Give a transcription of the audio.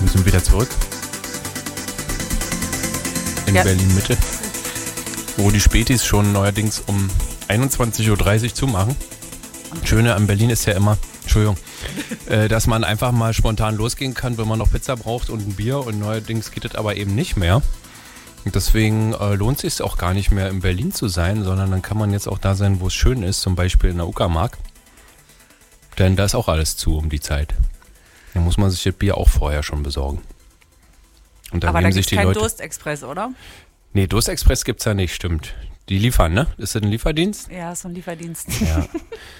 Wir sind wieder zurück in Berlin-Mitte, wo die Spätis schon neuerdings um 21.30 Uhr zumachen. Das Schöne an Berlin ist ja immer, dass man einfach mal spontan losgehen kann, wenn man noch Pizza braucht und ein Bier, und neuerdings geht das aber eben nicht mehr. Und deswegen lohnt es sich auch gar nicht mehr in Berlin zu sein, sondern dann kann man jetzt auch da sein, wo es schön ist, zum Beispiel in der Uckermark. Denn da ist auch alles zu um die Zeit. Da muss man sich das Bier auch vorher schon besorgen. Und dann aber da nehmen gibt sich es die keinen Leute. Durstexpress, oder? Nee, Durstexpress gibt's ja nicht, stimmt. Die liefern, ne? Ist das ein Lieferdienst? Ja, so ein Lieferdienst. Ja.